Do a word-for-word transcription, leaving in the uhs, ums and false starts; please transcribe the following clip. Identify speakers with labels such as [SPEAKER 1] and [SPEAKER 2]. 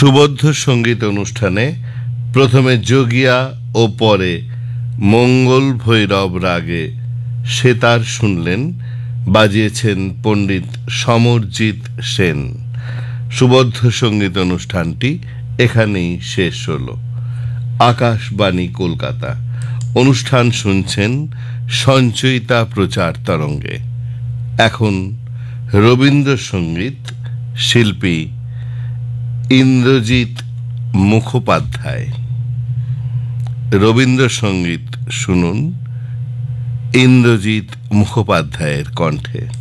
[SPEAKER 1] সুবদ্ধ সঙ্গীত অনুষ্ঠানে প্রথমে যোগিয়া ও পরে মঙ্গল ভৈরব রাগে সেতার শুনলেন, বাজিয়েছেন পণ্ডিত সমরজিৎ সেন। সুবদ্ধ সঙ্গীত অনুষ্ঠানটি এখানেই শেষ হল। আকাশবাণী কলকাতা। অনুষ্ঠান শুনছেন সঞ্চয়িতা প্রচার তরঙ্গে। এখন রবীন্দ্রসঙ্গীত, শিল্পী ইন্দ্রজিৎ মুখোপাধ্যায়। রবীন্দ্রসঙ্গীত শুনুন ইন্দ্রজিৎ মুখোপাধ্যায়ের কণ্ঠে।